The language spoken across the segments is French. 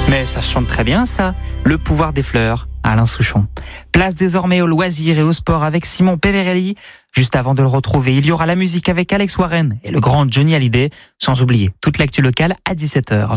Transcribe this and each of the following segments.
Mais ça chante très bien ça, Le pouvoir des fleurs, Alain Souchon. Place désormais au loisir et au sport avec Simon Peverelli. Juste avant de le retrouver, il y aura la musique avec Alex Warren et le grand Johnny Hallyday, sans oublier toute l'actu locale à 17h.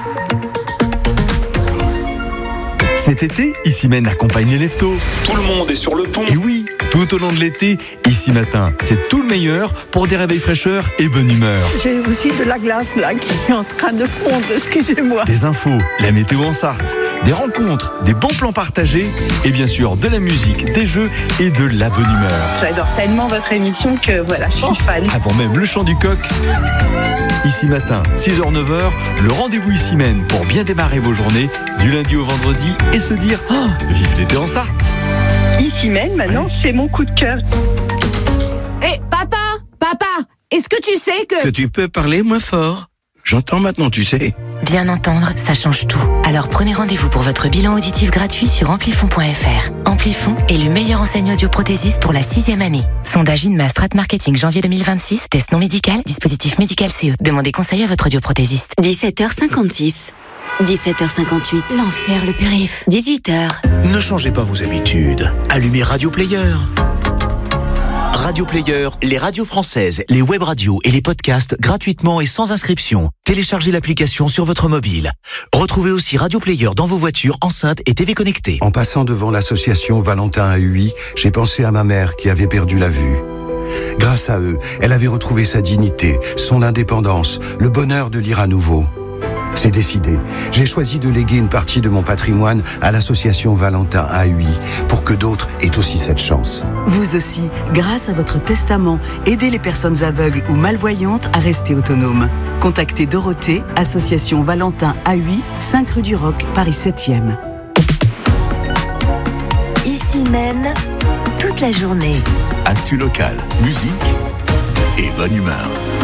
Cet été, Ici Matin accompagne les leftos. Tout le monde est sur le pont. Et oui, tout au long de l'été, Ici Matin, c'est tout le meilleur pour des réveils fraîcheur et bonne humeur. J'ai aussi de la glace là qui est en train de fondre, excusez-moi. Des infos, la météo en Sarthe, des rencontres, des bons plans partagés et bien sûr de la musique, des jeux et de la bonne humeur. J'adore tellement votre émission que voilà, je suis fan. Avant même le chant du coq, Ici Matin, 6h-9h, le rendez-vous Ici Matin pour bien démarrer vos journées du lundi au vendredi et se dire « Vive l'été en Sarthe !» Ici même, maintenant, c'est mon coup de cœur. Hé, papa, est-ce que tu sais que tu peux parler moins fort? J'entends maintenant, tu sais. Bien entendre, ça change tout. Alors prenez rendez-vous pour votre bilan auditif gratuit sur amplifon.fr. Amplifon est le meilleur enseigne audioprothésiste pour la 6e année. Sondage INMA Strat Marketing janvier 2026. Test non médical, dispositif médical CE. Demandez conseil à votre audioprothésiste. 17h56. 17h58. L'enfer, le périph'. 18h. Ne changez pas vos habitudes. Allumez Radio Player. Radio Player, les radios françaises, les web radios et les podcasts gratuitement et sans inscription. Téléchargez l'application sur votre mobile. Retrouvez aussi Radio Player dans vos voitures, enceintes et TV connectées. En passant devant l'association Valentin à UI, j'ai pensé à ma mère qui avait perdu la vue. Grâce à eux, elle avait retrouvé sa dignité, son indépendance, le bonheur de lire à nouveau. C'est décidé. J'ai choisi de léguer une partie de mon patrimoine à l'association Valentin AUI pour que d'autres aient aussi cette chance. Vous aussi, grâce à votre testament, aidez les personnes aveugles ou malvoyantes à rester autonomes. Contactez Dorothée, association Valentin AUI, 5 rue du Roc, Paris 7e. Ici mène toute la journée. Actu locale, musique et bonne humeur.